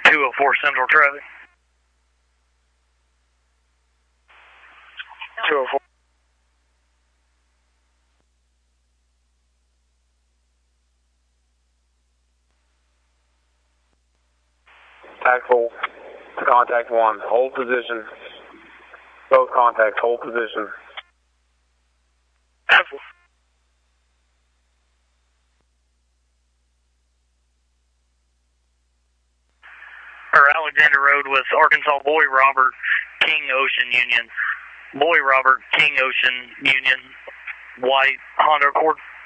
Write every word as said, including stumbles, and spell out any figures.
two oh four Central traffic. two oh four. Tactical to contact one. Hold position. Both contacts, hold position. Tactical. Or Alexander Road with Arkansas Boy Robert, King Ocean Union. Boy Robert, King Ocean Union. White Honda Accord.